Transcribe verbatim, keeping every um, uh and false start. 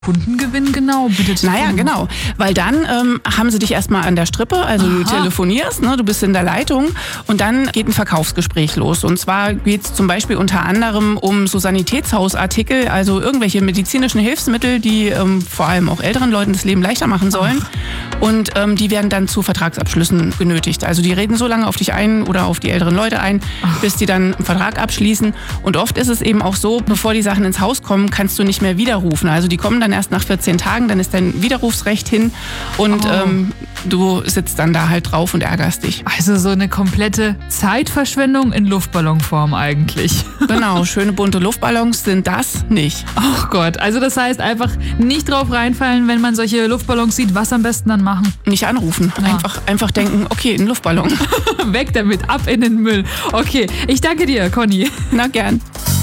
Kundengewinn genau? Bitte naja, genau. Weil dann ähm, haben sie dich erstmal an der Strippe, also Aha. du telefonierst, ne, du bist in der Leitung und dann geht ein Verkaufsgespräch los. Und zwar geht es zum Beispiel unter anderem um so Sanitätshausartikel, also irgendwelche medizinischen Hilfsmittel, die ähm, vor allem auch älteren Leuten das Leben leichter machen sollen. Ach. Und ähm, die werden dann zu Vertragsabschlüssen genötigt. Also die reden so lange auf dich ein oder auf die älteren Leute ein, Ach. bis die dann einen Vertrag abschließen. Und oft ist es eben auch so, bevor die Sachen ins Haus kommen, kannst du nicht mehr widerrufen. Also die kommen dann erst nach vierzehn Tagen, dann ist dein Widerrufsrecht hin und oh. ähm, du sitzt dann da halt drauf und ärgerst dich. Also so eine komplette Zeitverschwendung in Luftballonform eigentlich. Genau, schöne bunte Luftballons sind das nicht. Ach Gott, also das heißt einfach nicht drauf reinfallen, wenn man solche Luftballons sieht, was am besten dann machen? Nicht anrufen, ja. einfach, einfach denken, okay, ein Luftballon. Weg damit, ab in den Müll. Okay, ich danke dir, Conny. Na gern.